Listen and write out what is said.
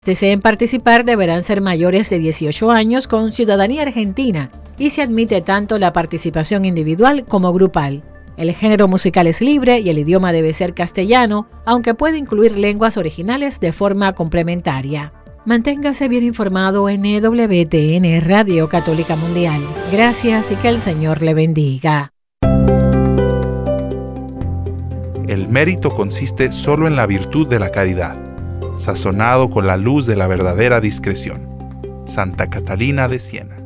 Deseen participar deberán ser mayores de 18 años con ciudadanía argentina y se admite tanto la participación individual como grupal. El género musical es libre y el idioma debe ser castellano, aunque puede incluir lenguas originales de forma complementaria. Manténgase bien informado en EWTN Radio Católica Mundial. Gracias y que el Señor le bendiga. El mérito consiste solo en la virtud de la caridad, sazonado con la luz de la verdadera discreción. Santa Catalina de Siena.